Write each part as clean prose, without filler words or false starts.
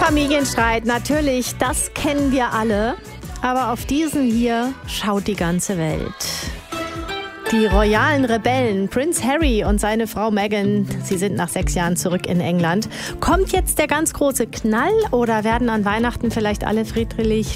Familienstreit, natürlich, das kennen wir alle. Aber auf diesen hier schaut die ganze Welt. Die royalen Rebellen, Prinz Harry und seine Frau Meghan, sie sind nach 6 Jahren zurück in England. Kommt jetzt der ganz große Knall oder werden an Weihnachten vielleicht alle friedlich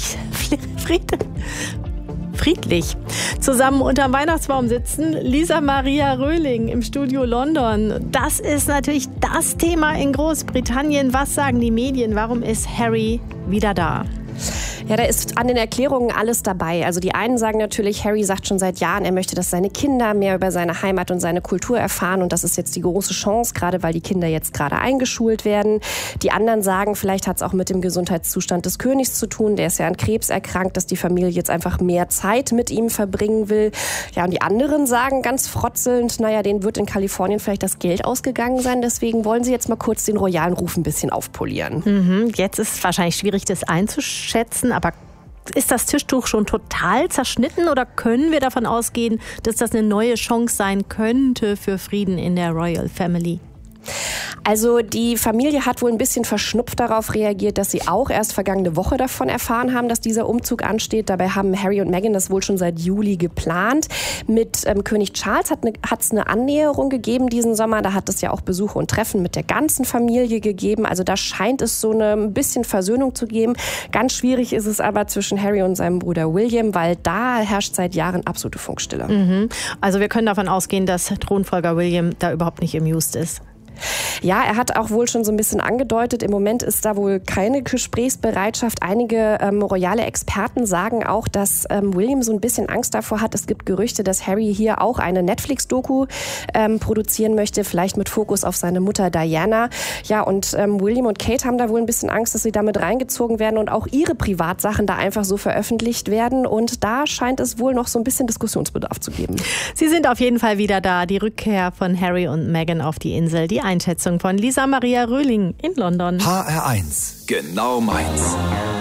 zusammen unterm Weihnachtsbaum sitzen? Lisa Maria Röhling im Studio London. Das ist natürlich das Thema in Großbritannien. Was sagen die Medien? Warum ist Harry wieder da? Ja, da ist an den Erklärungen alles dabei. Also die einen sagen natürlich, Harry sagt schon seit Jahren, er möchte, dass seine Kinder mehr über seine Heimat und seine Kultur erfahren. Und das ist jetzt die große Chance, gerade weil die Kinder jetzt gerade eingeschult werden. Die anderen sagen, vielleicht hat es auch mit dem Gesundheitszustand des Königs zu tun. Der ist ja an Krebs erkrankt, dass die Familie jetzt einfach mehr Zeit mit ihm verbringen will. Ja, und die anderen sagen ganz frotzelnd, naja, denen wird in Kalifornien vielleicht das Geld ausgegangen sein. Deswegen wollen sie jetzt mal kurz den royalen Ruf ein bisschen aufpolieren. Jetzt ist es wahrscheinlich schwierig, das einzuschätzen. Aber ist das Tischtuch schon total zerschnitten oder können wir davon ausgehen, dass das eine neue Chance sein könnte für Frieden in der Royal Family? Also die Familie hat wohl ein bisschen verschnupft darauf reagiert, dass sie auch erst vergangene Woche davon erfahren haben, dass dieser Umzug ansteht. Dabei haben Harry und Meghan das wohl schon seit Juli geplant. Mit König Charles hat es eine Annäherung gegeben diesen Sommer. Da hat es ja auch Besuche und Treffen mit der ganzen Familie gegeben. Also da scheint es so ein bisschen Versöhnung zu geben. Ganz schwierig ist es aber zwischen Harry und seinem Bruder William, weil da herrscht seit Jahren absolute Funkstille. Also wir können davon ausgehen, dass Thronfolger William da überhaupt nicht amused ist. Ja, er hat auch wohl schon so ein bisschen angedeutet, im Moment ist da wohl keine Gesprächsbereitschaft. Einige royale Experten sagen auch, dass William so ein bisschen Angst davor hat. Es gibt Gerüchte, dass Harry hier auch eine Netflix-Doku produzieren möchte, vielleicht mit Fokus auf seine Mutter Diana. Ja, und William und Kate haben da wohl ein bisschen Angst, dass sie damit reingezogen werden und auch ihre Privatsachen da einfach so veröffentlicht werden. Und da scheint es wohl noch so ein bisschen Diskussionsbedarf zu geben. Sie sind auf jeden Fall wieder da. Die Rückkehr von Harry und Meghan auf die Insel. Die Einschätzung von Lisa Maria Röhling in London. HR1, genau meins.